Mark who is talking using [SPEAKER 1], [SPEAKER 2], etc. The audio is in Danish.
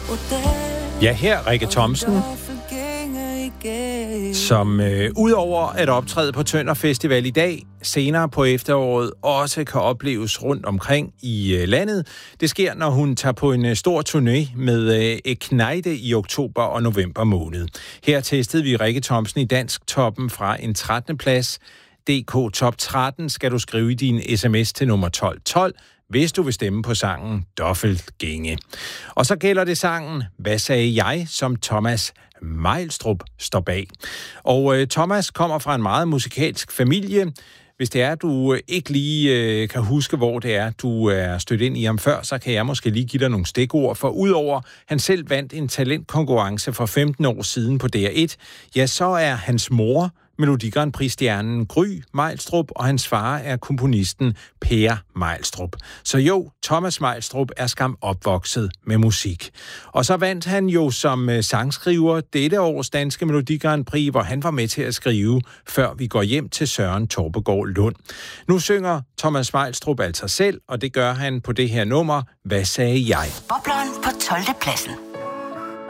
[SPEAKER 1] Ja, her Rikke Thomsen, som udover at optræde på Tønder Festival i dag, senere på efteråret også kan opleves rundt omkring i landet. Det sker, når hun tager på en stor turné med Ekneide i oktober og november måned. Her testede vi Rikke Thomsen i Dansktoppen fra en 13. plads. DK Top 13 skal du skrive i din sms til nummer 1212, hvis du vil stemme på sangen Dobbeltgænge. Og så gælder det sangen Hvad sagde jeg, som Thomas Meilstrup står bag. Og Thomas kommer fra en meget musikalsk familie. Hvis det er, at du ikke lige kan huske, hvor det er, du er stødt ind i ham før, så kan jeg måske lige give dig nogle stikord. For udover han selv vandt en talentkonkurrence for 15 år siden på DR1, ja, så er hans mor Melodi Grand Prix-stjernen Gry Meilstrup, og hans far er komponisten Per Meilstrup. Så jo, Thomas Meilstrup er skam opvokset med musik. Og så vandt han jo som sangskriver dette års danske Melodi Grand Prix, hvor han var med til at skrive Før vi går hjem til Søren Torpegaard Lund. Nu synger Thomas Meilstrup altså selv, og det gør han på det her nummer Hvad sagde jeg?
[SPEAKER 2] Bobleren på 12. pladsen.